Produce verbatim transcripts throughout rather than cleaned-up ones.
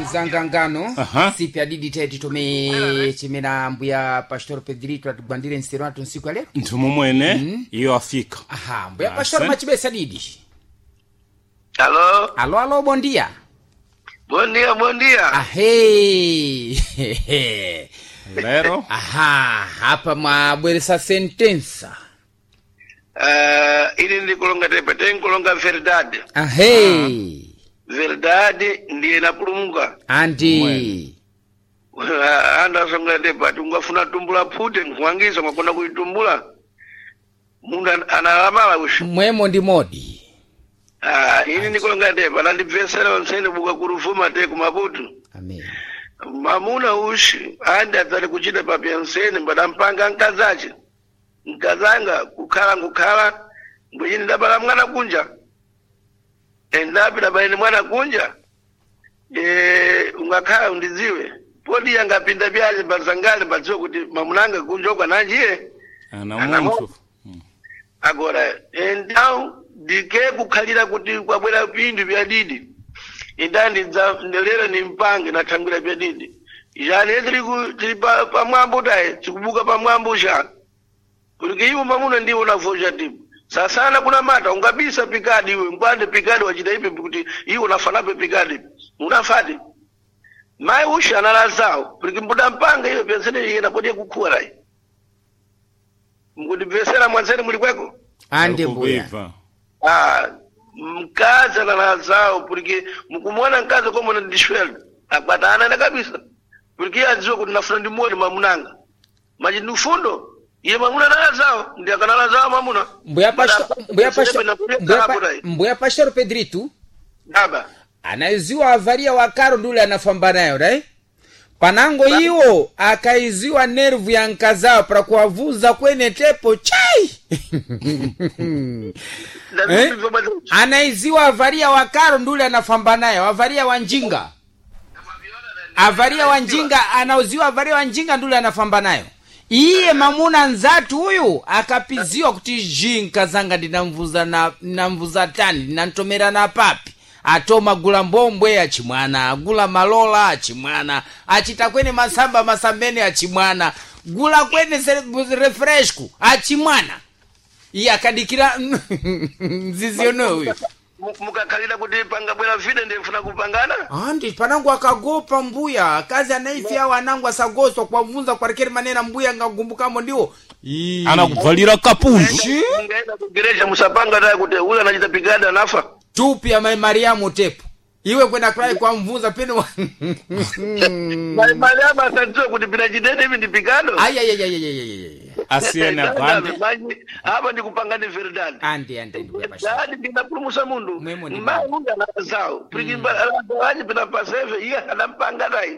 mzangangano Aha. sipi adidi tete tome chimena mbuya Pastor Pedrito atugwandire nsero atu nsiku ya lero ntumu mwene mm. iyo afika. Aha, mbuya Pastor Machibesa didi. Halo. Halo, halo, bon dia. Bon dia, bon dia. Ahei. Lero. Aha, hapa mabweresa sentensa. Uh, ili ndi kulonga tepete kulonga verdade. Ahei. Verdade ndiye napulumuka. Andi. Anda songa tepete ungafuna tumbula pute ngwangiza ngakona kuitumbula. Munda analamala ushu. Mwemo ndi modi. Ah, ili ndi kulonga tepete ndipesera onsene buka kurufuma te kumaputu. Amen. Mamuna ushi anda atali kuchita papiansene mbadampanga nkazache. Nkazanga kukhala ngukhala mbuyini ndabala mwana kunja endapi dabaini mwana kunja e ungakhala undiziwe podi yangapinda byaje bazangale badzo kuti mamunanga kunja kwa nanjiye ana muntu hmm. Agora então dike kukhalira kuti kwabwera pindu bya didi indandi za ndelera ni mpange na tangula bya didi jane tiri ku tiri pa, pa mwambo dai tikubuka pa mwambo sha kulike hiyo mamuna ndio unavoja timu sasana kuna mata ungabisa pikadi iwe ngwande pikadi wachita ipe kuti hiyo unafanape pikadi unafati mai usha na lazao kulike mbuda mpanga hiyo pensene yena podia kukua rai mkudi pesera mwanzeni muli kweko ande mbuya ah mkaza na lazao kulike mkumona mkaza kwa mwana ndishwel akbatana na kabisa kulike azizo kuti nafuna ndi mori mamunanga maji nufundo ye mamuna na zao ndio kana zao mamuna mbuya pastor mbuya pastor mbuya Pastor Pedrito baba anaiziwa avaria wakaro ndule anafamba nayo right panango hiyo akaiziwa nervu ya nkazao para kuwavuza kwene tepo chai eh? Anaiziwa avaria wakaro ndule anafamba nayo avaria wanjinga avaria wanjinga anauziwa avaria wanjinga ndule anafamba nayo. Iye mamuna nzatu huyu akapiziwa kuti jinka zanga ndinamvuza na namvuza tani ndinantomera na papi atoma gula mbombwe achimwana agula malola achimwana achita kwene masamba masambene achimwana gula kwene refreshku achimwana iye akadikira nziziono huyu mukakalira kuti panga bwera vide ndifuna kupangana andi panangu akagopa mbuya kazi anaifi hao anangu asagoswa kwa vunza kwa rekeri manena mbuya ngagumbukamo ndiwo anakuvalira kapundu ngaenda kugereja musapanga dai kuti huyu anajita pigada nafa tupi ya mai Mariamu tepo iwe kwenda krai kwa mvunza pene wa mai Mariamu asantiwa kuti pina jidede hivi ndipigado ay ay ay ay ay asiena bandi hapa ndi kupanga ni verdade andi andi verdade ndinapulumusa mundu mai mundu anazao prikimba alazawaji pina paseve iya anampanga dai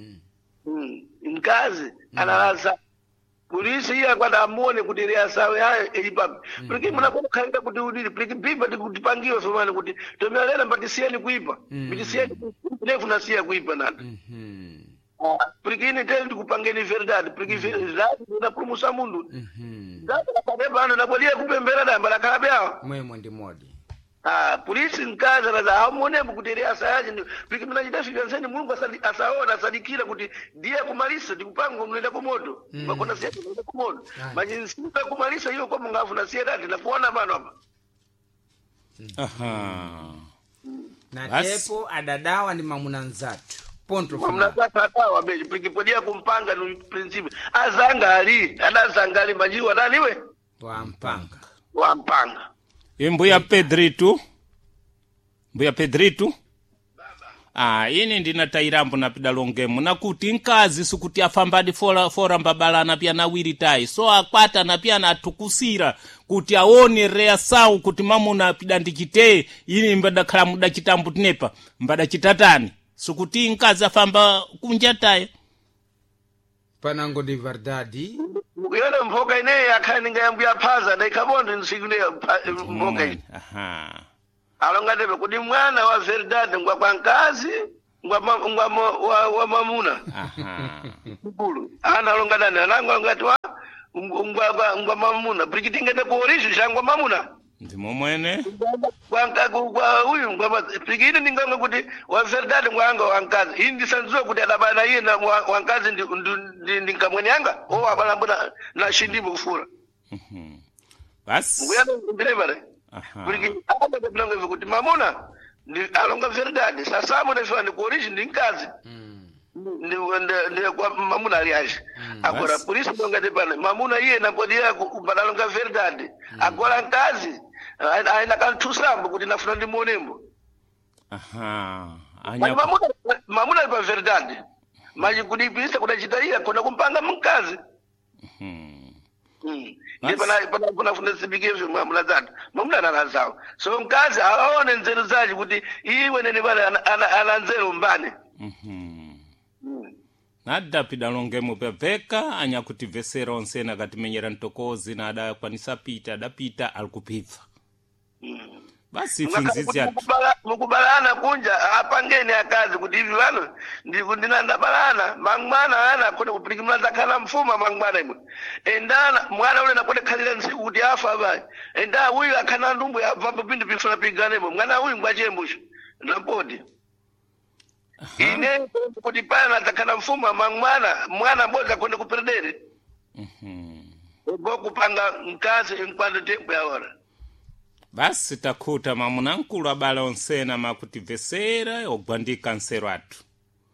mkazi analaza polisi iya kwa damuone kuti ria sawe haya elipapi prikimba nakona khaida kuti udiri prikimba tikutipangiwa somani kuti tomelera mbatisieni kuipa bitisieni kunefu nasiya kuipa nata Prikini tele ndikupangeni verdade, priki verdade ndinapulumusa mundu. Mhm. Ndaba kabebana nabolia kupembera damba la kalabya. Mwemo ndi modi. Ah, polisi nkaza na za hamone mkuterea asayaje ndi priki mnajida figanseni Mungu asaona sadikira kuti ndiye kumalisa ndikupanga mnenda kumoto. Mm. Bakona sietu mnenda kumoto. Majinsi kumalisa hiyo kwa mungafu na sieta na kuona bana hapa. Aha. Na tepo adadawa ni mamuna nzatu. Ponto mnataka dawa beji prikipodia kumpanga ni principe azanga ali anazanga ali majiwa naniwe wampanga wampanga mbuya Pedrito mbuya Pedrito baba ah ini ndina tairambo na pidalongemo nakuti nkazi sukuti afambadi fora fora mbabalana pia na wiri tai so akwata na pia natukusira kuti aone rea sau kuti mamuna pidandichite ini mbada khala muda chitambu tinepa mbada chitatani sukuti nkaza famba kunja tayo panango di verdade yona mboka ine yakhani ngayambuya phaza ndaikabondo nsikune mboka ine aha alonga debe kuti mwana wa verdade ngwa kwa nkazi ngwa ngwa wa, wa mamuna aha bulu ana alonga dana nangwa ngati wa ngwa ngwa mamuna brikitinga de borishi shangwa mamuna ndimo mwene kwanga kwa uyu ngoma pikini ninganga kuti wa verdade mwanga wankazi indi sanzua kuti adabana iye na wankazi ndi ndi ngamweni yanga o abalambuna na shindimo kufura mhm basi nguyana ndilevare aha kuti akamba ndinanga kuti mamuna ndi alonga verdade sasa mo na ndi origin ndi nkazi ndi ndi kwa mamuna ali aje agora por isso ndonga de pana mamuna iye na podia kubalonga verdade agora nkazi aina kantusambo kuti nafuna ndi monembo aha anya mamuna mamuna pa verdade maji kudipisa kudachitaia kuna kumpanga mkazi mhm ndi pana pana pana funa sibikevyo mamuna zatu mamuna anazao so mkazi aone nzeru zaji kuti iwe nene bana ana nzeru mbane mhm nada pidalongemo pepeka anya kuti vesera onsena katimenyera ntokozi na ada kwanisa pita adapita alikupitsa mm. basi finzizi atu mukubalana kunja apangeni akazi kuti hivi vano ndiku ndinanda balana mangwana ana kone kupiliki mlanza kana mfuma mangwana imwe endana mwana ule nakone khalira nsiku kuti afa abayi enda uyu akhana ndumbu ya vapo pindu pifuna piganemo mwana uyu ngwachembusho napodi ine kuti pana takana mfuma mangwana mwana mmoja kone kuperdere mhm bo kupanga mkazi inkwando tempo ya ora basi takhuta mamuna nkulu abala onsena makuti vesera ogwandika nsero atu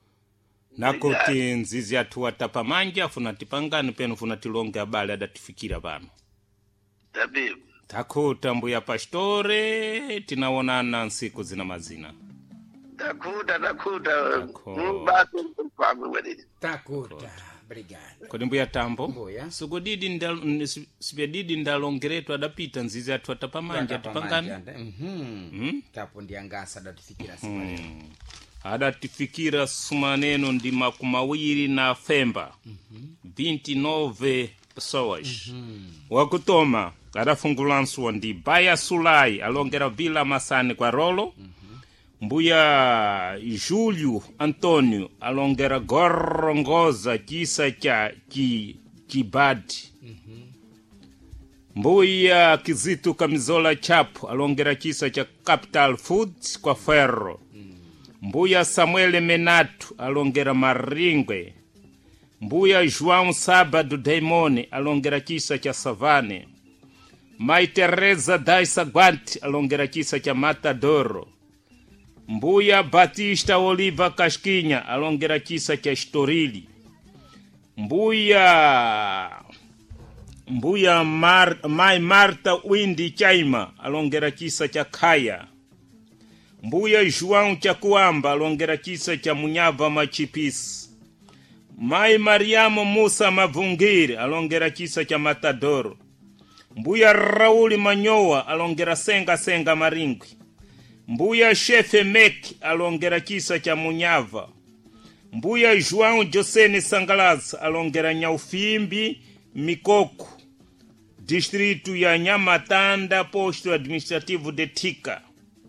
nakuti nzizi atu watapa manja afuna tipangani penu funa tilonge abale adatifikira pano tabibu takhuta mbuya pastore tinaonana nsiku zina mazina takuta takuta Tako. basi mpamwe wadidi takuta brigade kodi mbuya tambo Mbuya. sukudidi ndal sipedidi ndalongeretu adapita nzizi atu atapa manja tipangani mhm hmm? tapo ndiangasa datifikira siku leo hmm. adatifikira sumaneno ndi makumawiri na femba vinte e nove pessoas wakutoma adafungulanso ndi Baya Sulai alongera Vila Masani kwa rolo mbuya Júlio Antônio alongera Gorongosa kisa cha ki kibadi mbuya Kizito Kamizola Chapo alongera kisa cha Capital Foods kwa ferro mbuya Samuel Menato alongera Maringwe mbuya João Sábado Daimone alongera kisa cha Savane Mai Teresa Daisa Guanti alongera kisa cha Matadoro mbuya Batista Oliva Casquinha alongera kisa cha Estorili mbuya mbuya Mar, Mai Marta Windi Chaima alongera kisa cha Kaya mbuya João Chakuamba alongera kisa cha Munyava Machipisi Mai Mariamo Musa Mavungiri alongera kisa cha Matadoro mbuya Rauli Manyoa alongera Senga Senga Maringwi mbuya Shefe Meki alongera kisa cha Munyava mbuya João Josene Sangalaz alongera Nyaufimbi Mikoko distrito ya Nyamatanda posto administrativo de Tika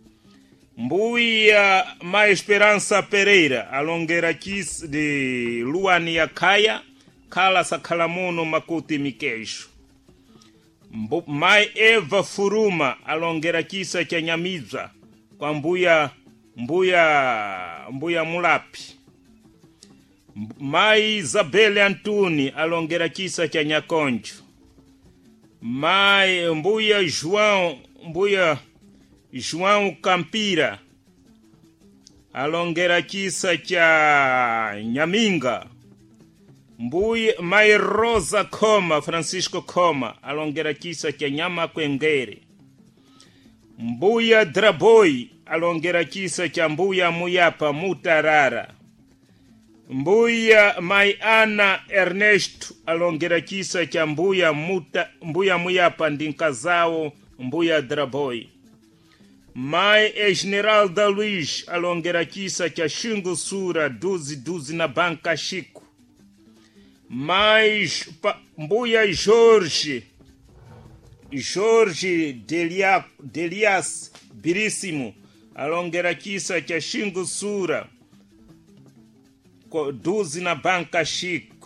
mbuya Mai Esperança Pereira alongera kisa de Luani ya Kaya Kala Sakalamuno Makuti Mikesho Mbu, Mai Eva Furuma alongera kisa cha Nyamiza kwa mbuya mbuya mbuya Mulapi Mai Isabelle Antuni alongera kisa cha Nyakonjo Mai mbuya João mbuya João Campira alongera kisa cha Nyaminga mbuya Mai Rosa Koma Francisco Koma alongera kisa cha Nyama Kwengere mbuya Draboi alongera kisa cha mbuya Muyapa Mutarara mbuya Mai Ana Ernesto alongera kisa cha mbuya Muta mbuya Muyapa ndinkazao mbuya Draboi Mai Esmeralda Luiz alongera kisa cha Shingo Sura duzi duzi na Banca Chico Mai pa, mbuya Jorge Jorge Delia, Delias Biríssimo alongera kisa cha Shingo Sura duzi na Banca Chico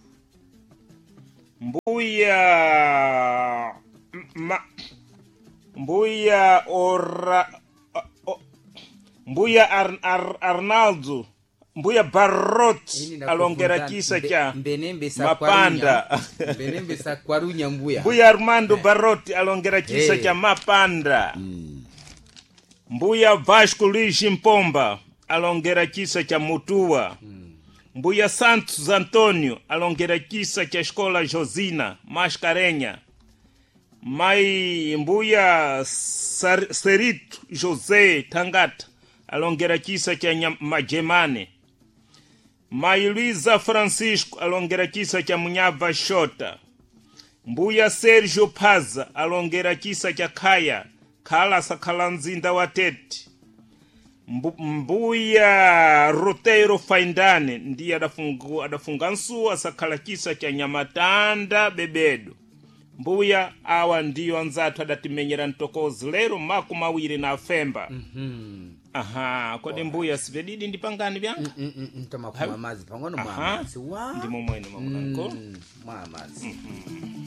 mbuya ma, mbuya ora o, mbuya Ar, Ar, Arnaldo mbuya Barrot alongera chisa cha Mbenembe Mapanda. Mbenembe sakwarunya mbuya. Mbuya Armando Barrot alongera chisa hey. cha Mapanda. Mm. Mbuya Vasco Luis Mpomba alongera chisa cha Mutua. Mm. Mbuya Santos Antonio alongera chisa cha Escola Josina Mascarenha. Mai mbuya Sar, Serito José Tangata alongera chisa cha Majemane. Mai Luisa Francisco alongera chisa cha Munyava Shota. Mbuya Sergio Paza alongera chisa cha Kaya Kala Sakalanzinda Wateti. Mbu, mbuya Roteiro Faindane ndiye adafungu adafunga nsu asakala chisa cha Nyamatanda Bebedo. Mbuya awa ndiyo anzatu adatimenyera ntokozi lero maku mawiri na Femba. Mhm. Aha, kodi mbuya sibedidi ndipangani byanga? Mm mm mm tama kuma mazi pangono mwa mazi. Ndimo mwene mwa mwananko. Mwa mazi.